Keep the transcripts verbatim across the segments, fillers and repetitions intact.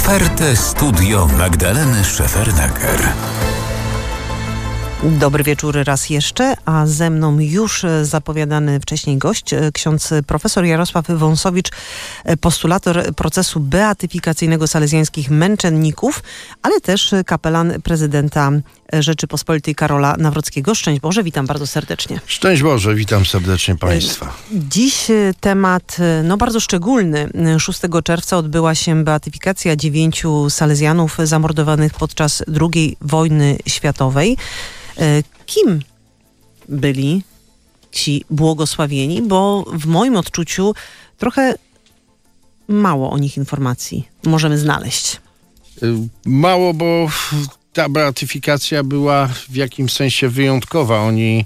Otwarte studio Magdaleny Szefernaker. Dobry wieczór raz jeszcze, a ze mną już zapowiadany wcześniej gość, ksiądz profesor Jarosław Wąsowicz, postulator procesu beatyfikacyjnego salezjańskich męczenników, ale też kapelan prezydenta Rzeczypospolitej Karola Nawrockiego. Szczęść Boże, witam bardzo serdecznie. Szczęść Boże, witam serdecznie Państwa. Dziś temat no, bardzo szczególny. szóstego czerwca odbyła się beatyfikacja dziewięciu salezjanów zamordowanych podczas drugiej wojny światowej. Kim byli ci błogosławieni? Bo w moim odczuciu trochę mało o nich informacji możemy znaleźć. Mało, bo ta beatyfikacja była w jakimś sensie wyjątkowa. Oni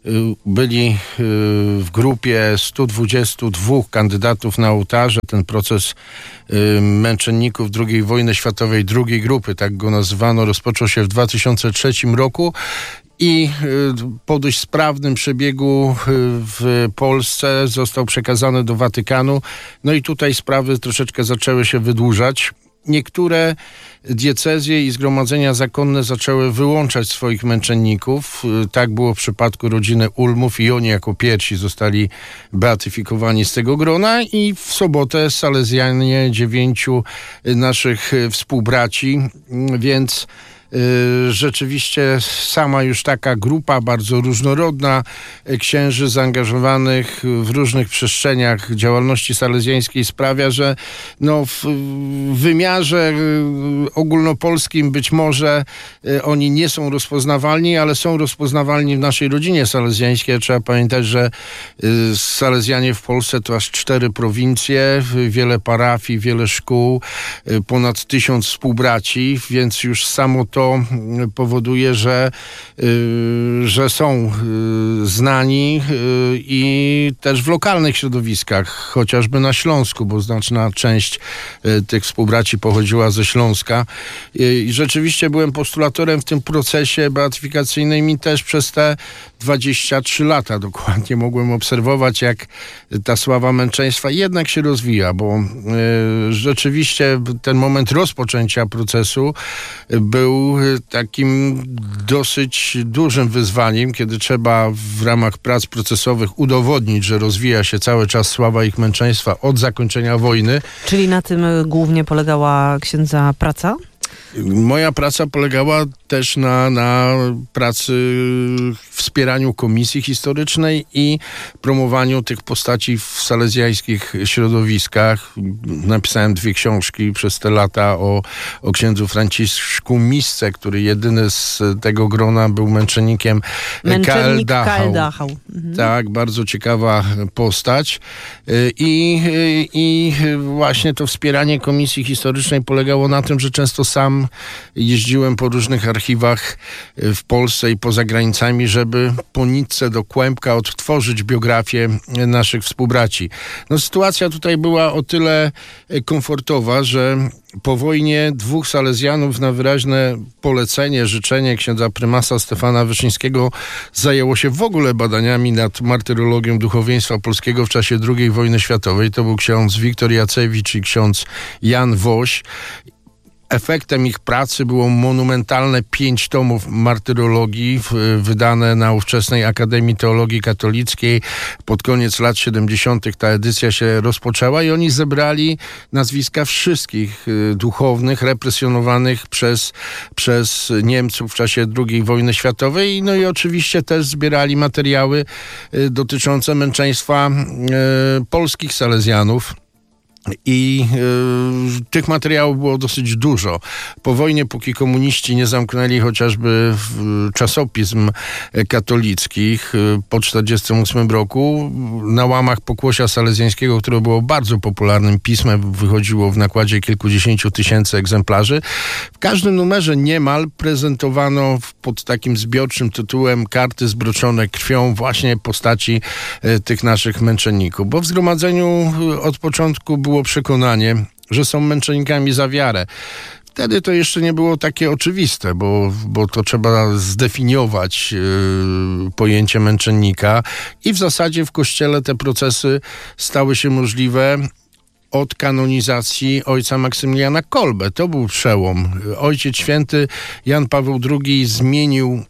byli w grupie stu dwudziestu dwóch kandydatów na ołtarze. Ten proces męczenników drugiej wojny światowej, drugiej grupy, tak go nazywano, rozpoczął się w dwa tysiące trzecim roku i po dość sprawnym przebiegu w Polsce został przekazany do Watykanu. No i tutaj sprawy troszeczkę zaczęły się wydłużać. Niektóre diecezje i zgromadzenia zakonne zaczęły wyłączać swoich męczenników. Tak było w przypadku rodziny Ulmów i oni jako pierwsi zostali beatyfikowani z tego grona i w sobotę salezjanie dziewięciu naszych współbraci, więc rzeczywiście sama już taka grupa bardzo różnorodna księży zaangażowanych w różnych przestrzeniach działalności salezjańskiej sprawia, że no w wymiarze ogólnopolskim być może oni nie są rozpoznawalni, ale są rozpoznawalni w naszej rodzinie salezjańskiej. Trzeba pamiętać, że salezjanie w Polsce to aż cztery prowincje, wiele parafii, wiele szkół, ponad tysiąc współbraci, więc już samo to To powoduje, że, y, że są y, znani y, i też w lokalnych środowiskach, chociażby na Śląsku, bo znaczna część y, tych współbraci pochodziła ze Śląska. Y, I rzeczywiście byłem postulatorem w tym procesie beatyfikacyjnym i też przez te dwadzieścia trzy lata dokładnie mogłem obserwować, jak ta sława męczeństwa jednak się rozwija, bo y, rzeczywiście ten moment rozpoczęcia procesu był takim dosyć dużym wyzwaniem, kiedy trzeba w ramach prac procesowych udowodnić, że rozwija się cały czas sława ich męczeństwa od zakończenia wojny. Czyli na tym głównie polegała księdza praca? Moja praca polegała też na, na pracy wspieraniu komisji historycznej i promowaniu tych postaci w salezjańskich środowiskach. Napisałem dwie książki przez te lata o, o księdzu Franciszku Misce, który jedyny z tego grona był męczennikiem K L Dachau. Mhm. Tak, bardzo ciekawa postać. I, I właśnie to wspieranie komisji historycznej polegało na tym, że często sam jeździłem po różnych archiwach w Polsce i poza granicami, żeby po nitce do kłębka odtworzyć biografię naszych współbraci. No, sytuacja tutaj była o tyle komfortowa, że po wojnie dwóch salezjanów na wyraźne polecenie, życzenie księdza prymasa Stefana Wyszyńskiego zajęło się w ogóle badaniami nad martyrologią duchowieństwa polskiego w czasie drugiej wojny światowej. To był ksiądz Wiktor Jacewicz i ksiądz Jan Woś. Efektem ich pracy było monumentalne pięć tomów martyrologii wydane na ówczesnej Akademii Teologii Katolickiej. Pod koniec lat siedemdziesiątych ta edycja się rozpoczęła i oni zebrali nazwiska wszystkich duchownych represjonowanych przez, przez Niemców w czasie drugiej wojny światowej. No i oczywiście też zbierali materiały dotyczące męczeństwa e, polskich salezjanów. I y, tych materiałów było dosyć dużo. Po wojnie, póki komuniści nie zamknęli chociażby w, czasopism katolickich y, po czterdziestym ósmym roku, na łamach Pokłosia Salezjańskiego, które było bardzo popularnym pismem, wychodziło w nakładzie kilkudziesięciu tysięcy egzemplarzy. W każdym numerze niemal prezentowano pod takim zbiorczym tytułem karty zbroczone krwią właśnie postaci y, tych naszych męczenników. Bo w zgromadzeniu y, od początku było było przekonanie, że są męczennikami za wiarę. Wtedy to jeszcze nie było takie oczywiste, bo, bo to trzeba zdefiniować yy, pojęcie męczennika i w zasadzie w Kościele te procesy stały się możliwe od kanonizacji ojca Maksymiliana Kolbe. To był przełom. Ojciec Święty Jan Paweł drugi zmienił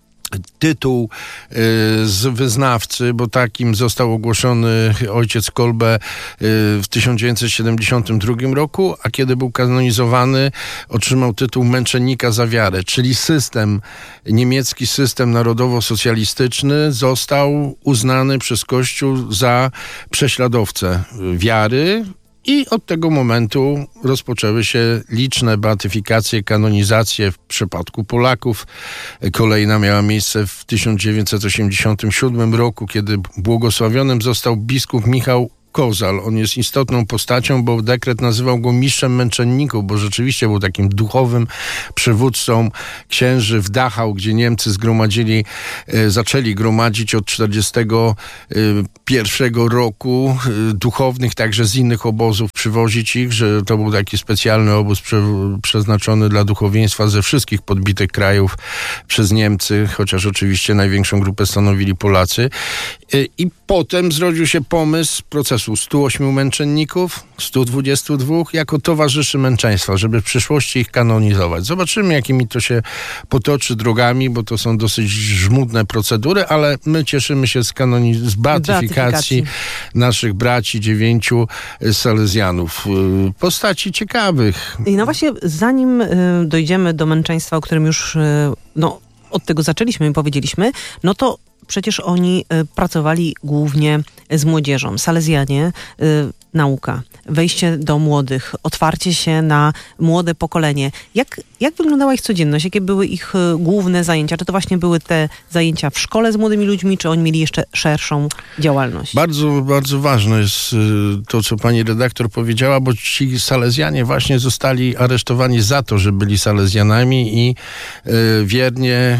tytuł y, z wyznawcy, bo takim został ogłoszony ojciec Kolbe y, w tysiąc dziewięćset siedemdziesiątym drugim roku, a kiedy był kanonizowany, otrzymał tytuł męczennika za wiarę, czyli system, niemiecki system narodowo-socjalistyczny został uznany przez Kościół za prześladowcę wiary. I od tego momentu rozpoczęły się liczne beatyfikacje, kanonizacje w przypadku Polaków. Kolejna miała miejsce w tysiąc dziewięćset osiemdziesiątym siódmym roku, kiedy błogosławionym został biskup Michał Kozal. On jest istotną postacią, bo dekret nazywał go mistrzem męczenników, bo rzeczywiście był takim duchowym przywódcą księży w Dachau, gdzie Niemcy zgromadzili, e, zaczęli gromadzić od czterdziestego pierwszego roku e, duchownych, także z innych obozów, przywozić ich, że to był taki specjalny obóz prze, przeznaczony dla duchowieństwa ze wszystkich podbitych krajów przez Niemcy, chociaż oczywiście największą grupę stanowili Polacy. E, I potem zrodził się pomysł procesu stu ośmiu męczenników, stu dwudziestu dwóch jako towarzyszy męczeństwa, żeby w przyszłości ich kanonizować. Zobaczymy, jakimi to się potoczy drogami, bo to są dosyć żmudne procedury, ale my cieszymy się z, kanoniz- z beatyfikacji, beatyfikacji naszych braci, dziewięciu salezjanów. Postaci ciekawych. I no właśnie, zanim y, dojdziemy do męczeństwa, o którym już y, no, od tego zaczęliśmy i powiedzieliśmy, no to przecież oni y, pracowali głównie z młodzieżą. Salezjanie, y, nauka, wejście do młodych, otwarcie się na młode pokolenie. Jak, jak wyglądała ich codzienność? Jakie były ich y, główne zajęcia? Czy to właśnie były te zajęcia w szkole z młodymi ludźmi, czy oni mieli jeszcze szerszą działalność? Bardzo, bardzo ważne jest y, to, co pani redaktor powiedziała, bo ci salezjanie właśnie zostali aresztowani za to, że byli salezjanami i y, wiernie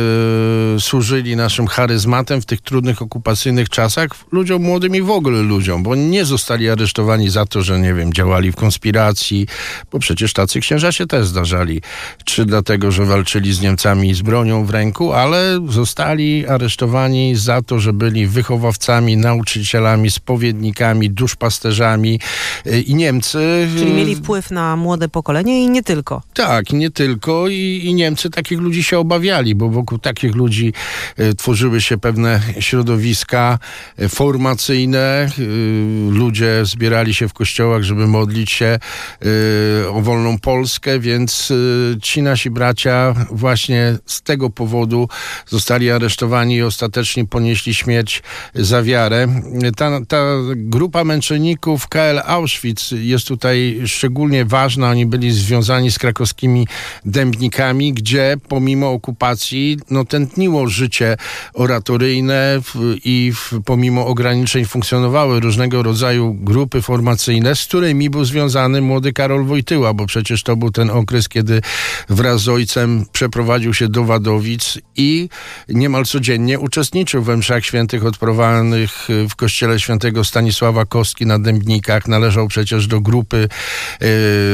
y, służyli naszym charyzmatem w tych trudnych okupacyjnych czasach, ludziom młodym i w ogóle ludziom, bo nie zostali aresztowani za to, że nie wiem, działali w konspiracji, bo przecież tacy księża się też zdarzali, czy dlatego, że walczyli z Niemcami z bronią w ręku, ale zostali aresztowani za to, że byli wychowawcami, nauczycielami, spowiednikami, duszpasterzami i Niemcy... Czyli mieli wpływ na młode pokolenie i nie tylko. Tak, nie tylko i, i Niemcy takich ludzi się obawiali, bo wokół takich ludzi y, tworzyły się pewne środowiska y, formacyjne. Y, ludzie zbierali się w kościołach, żeby modlić się y, o wolną Polskę, więc y, ci nasi bracia właśnie z tego powodu zostali aresztowani i ostatecznie ponieśli śmierć za wiarę. Ta, ta grupa męczenników K L Auschwitz jest tutaj szczególnie ważna. Oni byli związani z krakowskimi dębnikami, gdzie pomimo okupacji no, tętniło życie oratoryjne w, i w, pomimo ograniczeń funkcjonowały różnego rodzaju grupy formacyjne, z którymi był związany młody Karol Wojtyła, bo przecież to był ten okres, kiedy wraz z ojcem przeprowadził się do Wadowic i niemal codziennie uczestniczył we mszach świętych odprawianych w kościele świętego Stanisława Kostki na Dębnikach. Należał przecież do grupy yy,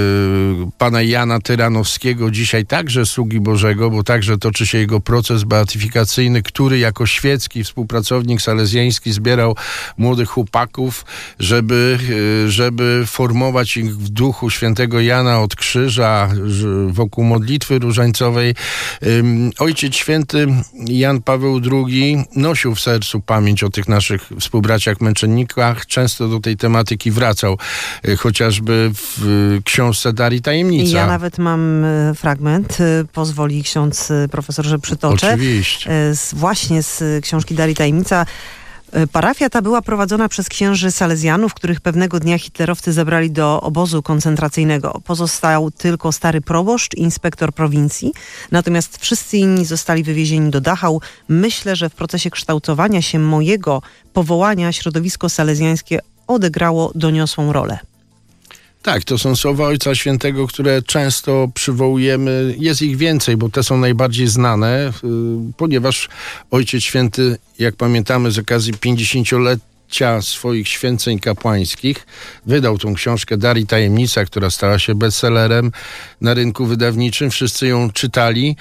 pana Jana Tyranowskiego, dzisiaj także sługi Bożego, bo także toczy się jego proces beatyfikacyjny, który jako świecki współpracownik salezjański zbierał młodych chłopaków, żeby, żeby formować ich w duchu świętego Jana od Krzyża wokół modlitwy różańcowej. Ojciec Święty Jan Paweł drugi nosił w sercu pamięć o tych naszych współbraciach męczennikach. Często do tej tematyki wracał, chociażby w książce Dar i Tajemnica. Ja nawet mam fragment, pozwoli ksiądz profesor, że przytoczę. Oczywiście. Z, właśnie z książki Dar i Tajemnica. Parafia ta była prowadzona przez księży salezjanów, których pewnego dnia hitlerowcy zabrali do obozu koncentracyjnego. Pozostał tylko stary proboszcz, inspektor prowincji, natomiast wszyscy inni zostali wywiezieni do Dachau. Myślę, że w procesie kształtowania się mojego powołania środowisko salezjańskie odegrało doniosłą rolę. Tak, to są słowa Ojca Świętego, które często przywołujemy. Jest ich więcej, bo te są najbardziej znane, yy, ponieważ Ojciec Święty, jak pamiętamy z okazji pięćdziesięciolecia odbycia swoich święceń kapłańskich wydał tą książkę Dar i tajemnica, która stała się bestsellerem na rynku wydawniczym. Wszyscy ją czytali,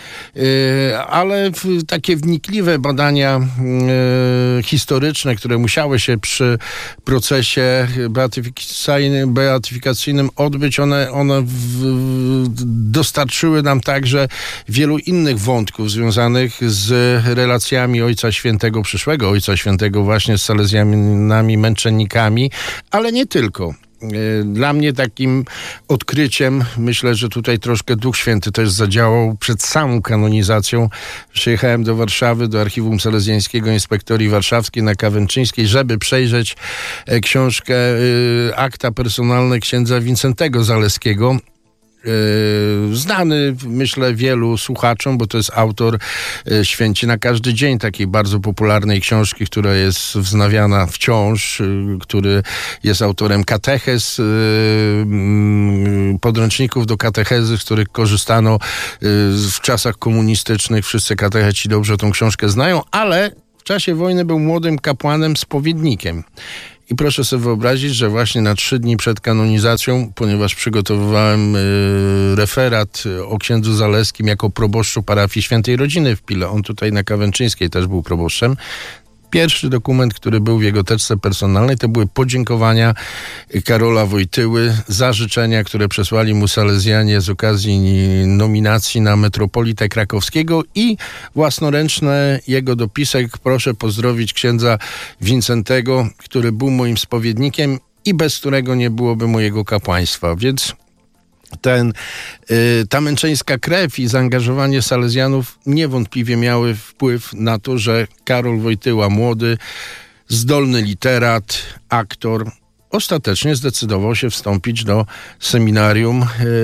ale takie wnikliwe badania historyczne, które musiały się przy procesie beatyfikacyjnym, beatyfikacyjnym odbyć, one, one w, dostarczyły nam także wielu innych wątków związanych z relacjami Ojca Świętego, przyszłego Ojca Świętego właśnie z salezjanami, męczennikami, ale nie tylko. Dla mnie takim odkryciem, myślę, że tutaj troszkę Duch Święty też zadziałał przed samą kanonizacją. Przyjechałem do Warszawy, do Archiwum Salezjańskiego Inspektorii Warszawskiej na Kawęczyńskiej, żeby przejrzeć książkę Akta personalne księdza Wincentego Zaleskiego. Znany, myślę, wielu słuchaczom, bo to jest autor Święci na każdy dzień, takiej bardzo popularnej książki, która jest wznawiana wciąż, który jest autorem katechez, podręczników do katechezy, z których korzystano w czasach komunistycznych. Wszyscy katecheci dobrze tą książkę znają, ale w czasie wojny był młodym kapłanem, spowiednikiem. I proszę sobie wyobrazić, że właśnie na trzy dni przed kanonizacją, ponieważ przygotowywałem y, referat o księdzu Zaleskim jako proboszczu parafii Świętej Rodziny w Pile. On tutaj na Kawęczyńskiej też był proboszczem. Pierwszy dokument, który był w jego teczce personalnej, to były podziękowania Karola Wojtyły za życzenia, które przesłali mu salezjanie z okazji nominacji na metropolitę krakowskiego i własnoręczny jego dopisek: proszę pozdrowić księdza Wincentego, który był moim spowiednikiem i bez którego nie byłoby mojego kapłaństwa. Więc ten, y, ta męczeńska krew i zaangażowanie salezjanów niewątpliwie miały wpływ na to, że Karol Wojtyła, młody, zdolny literat, aktor, ostatecznie zdecydował się wstąpić do seminarium y,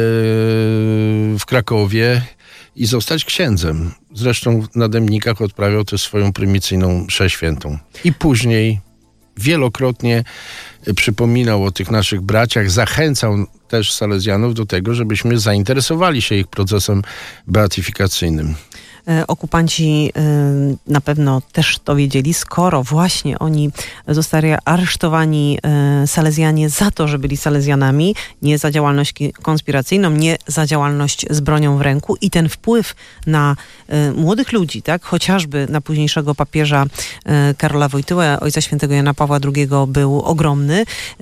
w Krakowie i zostać księdzem. Zresztą na Dębnikach odprawiał też swoją prymicyjną mszę świętą. I później wielokrotnie przypominał o tych naszych braciach, zachęcał też salezjanów do tego, żebyśmy zainteresowali się ich procesem beatyfikacyjnym. Okupanci na pewno też to wiedzieli, skoro właśnie oni zostali aresztowani, salezjanie, za to, że byli salezjanami, nie za działalność konspiracyjną, nie za działalność z bronią w ręku, i ten wpływ na młodych ludzi, tak, chociażby na późniejszego papieża Karola Wojtyłę, Ojca Świętego Jana Pawła drugiego, był ogromny.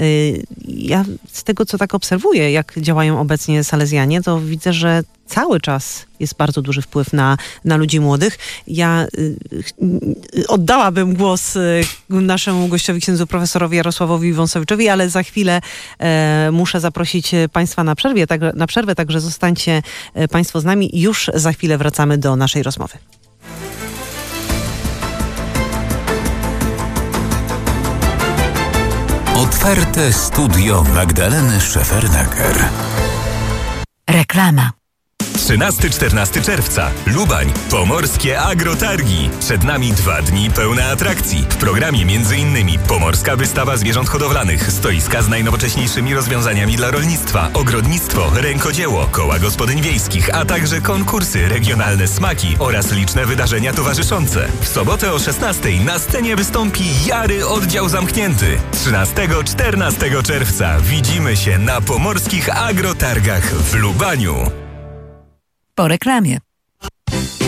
Ja z tego, co tak obserwuję, jak działają obecnie salezjanie, to widzę, że cały czas jest bardzo duży wpływ na, na ludzi młodych. Ja y, y, oddałabym głos y, naszemu gościowi, księdzu profesorowi Jarosławowi Wąsowiczowi, ale za chwilę y, muszę zaprosić Państwa na przerwę, tak, na przerwę, także zostańcie y, Państwo z nami. Już za chwilę wracamy do naszej rozmowy. Otwarte studio Magdaleny Szefernaker. Reklama. trzynastego do czternastego czerwca. Lubań. Pomorskie Agrotargi. Przed nami dwa dni pełne atrakcji. W programie m.in. Pomorska Wystawa Zwierząt Hodowlanych, stoiska z najnowocześniejszymi rozwiązaniami dla rolnictwa, ogrodnictwo, rękodzieło, koła gospodyń wiejskich, a także konkursy, regionalne smaki oraz liczne wydarzenia towarzyszące. W sobotę o szesnastej na scenie wystąpi Jary Oddział Zamknięty. trzynastego do czternastego czerwca widzimy się na Pomorskich Agrotargach w Lubaniu. Po reklamie.